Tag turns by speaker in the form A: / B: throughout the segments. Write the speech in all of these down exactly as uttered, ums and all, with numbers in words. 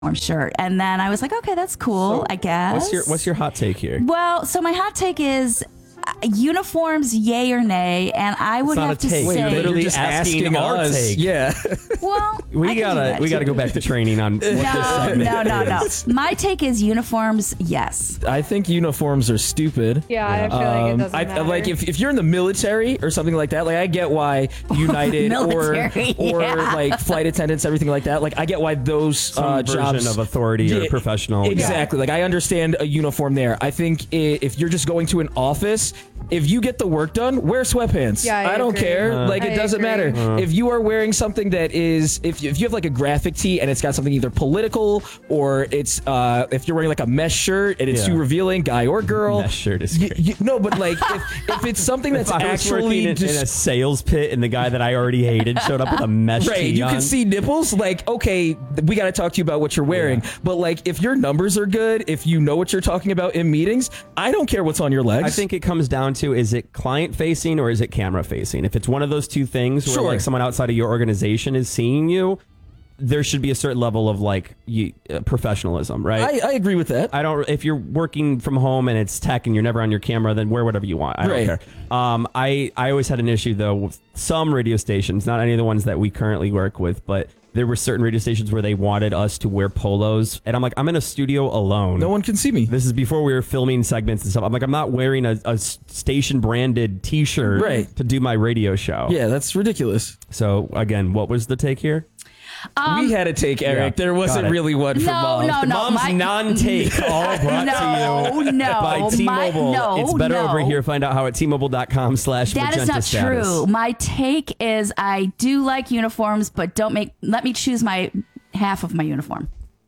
A: shirt. And then I was like, okay, that's cool,
B: So
A: I guess.
B: What's your What's your hot take here?
A: Well, so my hot take is uh, uniforms, yay or nay, and I would
B: It's not
A: have
B: a
A: to
B: take.
A: say,
B: You're literally
C: just
B: asking,
C: asking
B: our
C: us.
B: take.
C: Yeah.
A: well, I
B: We
A: can do
B: gotta
A: that
B: we gotta
A: too.
B: go back to training on what this
A: No,
B: segment
A: no, no, no.
B: is.
A: My take is uniforms, yes.
C: I think uniforms are stupid.
D: Yeah, I feel like it
C: Um,
D: doesn't
C: I,
D: matter.
C: like if, if you're in the military or something like that, like I get why United or
A: Military,
C: or
A: yeah.
C: like flight attendants, everything like that. Like I get why those
B: Some
C: uh,
B: version
C: jobs
B: of authority or professional.
C: Exactly. Like I understand a uniform there. I think i- if you're just going to an office, if you get the work done, wear sweatpants.
D: Yeah, I
C: don't
D: agree.
C: care.
B: Uh,
C: like it
D: I
C: doesn't
D: agree.
C: matter. If you are wearing something that is, if you, if you have like a graphic tee and it's got something either political or it's, uh, if you're wearing like a mesh shirt and it's
B: Yeah.
C: too revealing, guy or girl.
B: Mesh shirt is
C: y-
B: great.
C: y- no, but like if, if it's something that's
B: If I was working
C: actually
B: in,
C: just
B: in a sales pit and the guy that I already hated showed up with a mesh
C: right,
B: tee
C: you
B: on.
C: can see nipples. Like, okay, we got to talk to you about what you're wearing.
B: Yeah.
C: But like, if your numbers are good, if you know what you're talking about in meetings, I don't care what's on your legs.
B: I think it comes down to, is it client facing or is it camera facing? If it's one of those two things where
C: Sure.
B: like someone outside of your organization is seeing you, there should be a certain level of like you, uh, professionalism, right?
C: I, I agree with that.
B: I don't. If you're working from home and it's tech and you're never on your camera, then wear whatever you want. I
C: Right.
B: don't care. Um, I I always had an issue though with some radio stations, not any of the ones that we currently work with, but there were certain radio stations where they wanted us to wear polos, and I'm like, I'm in a studio alone.
C: No one can see me.
B: This is before we were filming segments and stuff. I'm like, I'm not wearing a, a station branded T-shirt
C: Right.
B: to do my radio show.
C: Yeah, that's ridiculous.
B: So again, what was the take here?
C: we had a take, Eric.
B: yeah,
C: there wasn't
B: got it.
C: really one from
A: No,
C: Mom.
A: no,
B: The
A: no.
B: mom's
A: my-
B: non-take, all brought
A: No,
B: to you
A: no,
B: by
A: my-
B: T-Mobile.
A: no,
B: it's better
A: no.
B: over here. Find out how at T-Mobile.com slash
A: That is
B: magenta
A: not
B: status.
A: true. My take is I do like uniforms, but don't make let me choose my half of my uniform.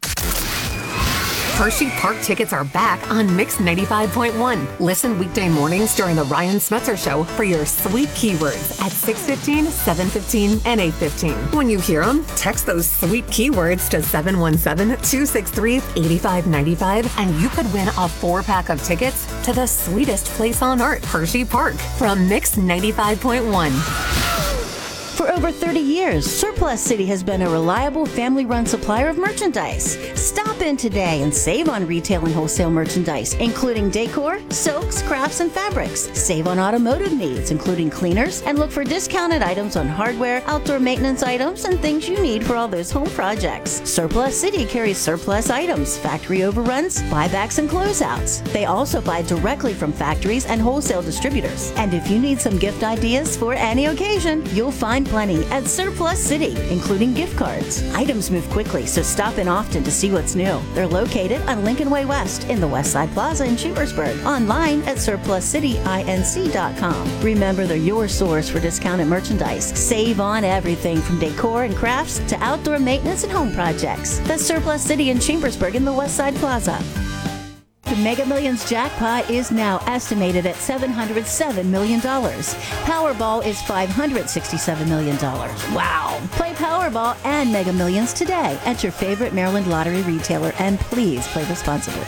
E: Hershey Park tickets are back on Mix ninety-five point one. Listen weekday mornings during the Ryan Smetzer Show for your sweet keywords at six fifteen, seven fifteen, and eight fifteen. When you hear them, text those sweet keywords to seven one seven, two six three, eight five nine five and you could win a four-pack of tickets to the sweetest place on earth, Hershey Park, from Mix ninety-five point one.
F: For over thirty years, Surplus City has been a reliable family-run supplier of merchandise. Stop in today and save on retail and wholesale merchandise, including decor, silks, crafts, and fabrics. Save on automotive needs, including cleaners, and look for discounted items on hardware, outdoor maintenance items, and things you need for all those home projects. Surplus City carries surplus items, factory overruns, buybacks, and closeouts. They also buy directly from factories and wholesale distributors. And if you need some gift ideas for any occasion, you'll find plenty at Surplus City, including gift cards. Items move quickly, so stop in often to see what's new. They're located on Lincoln Way West in the West Side Plaza in Chambersburg. Online at surplus city inc dot com. Remember, they're your source for discounted merchandise. Save on everything from decor and crafts to outdoor maintenance and home projects. That's Surplus City in Chambersburg in the West Side Plaza. The Mega Millions jackpot is now estimated at seven hundred seven million dollars. Powerball is five hundred sixty-seven million dollars. Wow! Play Powerball and Mega Millions today at your favorite Maryland lottery retailer, and please play responsibly.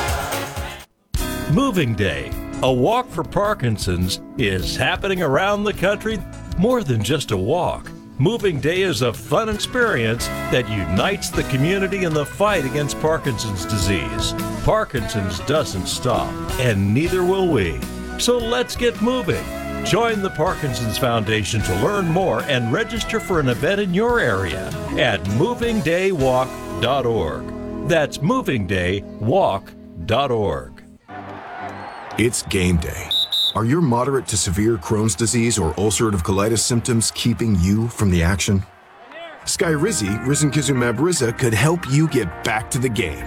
G: Moving Day, a walk for Parkinson's, is happening around the country. More than just a walk. Moving Day is a fun experience that unites the community in the fight against Parkinson's disease. Parkinson's doesn't stop, and neither will we. So let's get moving. Join the Parkinson's Foundation to learn more and register for an event in your area at moving day walk dot org. That's moving day walk dot org.
H: It's game day. Are your moderate to severe Crohn's disease or ulcerative colitis symptoms keeping you from the action? Skyrizi, risankizumab Riza, could help you get back to the game.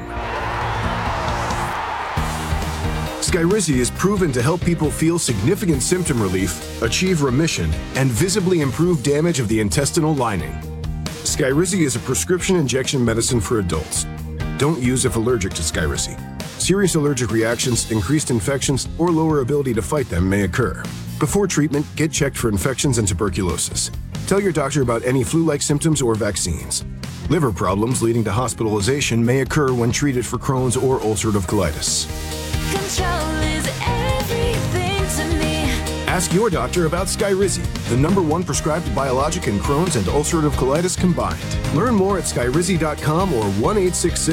H: Skyrizi is proven to help people feel significant symptom relief, achieve remission, and visibly improve damage of the intestinal lining. Skyrizi is a prescription injection medicine for adults. Don't use if allergic to Skyrizi. Serious allergic reactions, increased infections, or lower ability to fight them may occur. Before treatment, get checked for infections and tuberculosis. Tell your doctor about any flu-like symptoms or vaccines. Liver problems leading to hospitalization may occur when treated for Crohn's or ulcerative colitis.
I: Control is everything to me.
H: Ask your doctor about Skyrizi, the number one prescribed biologic in Crohn's and ulcerative colitis combined. Learn more at skyrizi dot com or one eight six six